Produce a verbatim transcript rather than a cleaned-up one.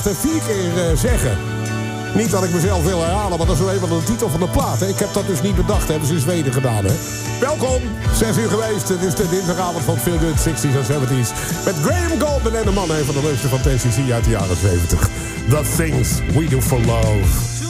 vier keer uh, zeggen. Niet dat ik mezelf wil herhalen, maar dat is wel even de titel van de plaat. Hè. Ik heb dat dus niet bedacht, hebben ze in Zweden gedaan. Hè. Welkom, zes uur geweest. Het is de dinsdagavond van Feel Good zestig's en zeventig's. Met Graham Goldman en de man, een van de leukste van T C C uit de jaren zeventig. The Things We Do For Love.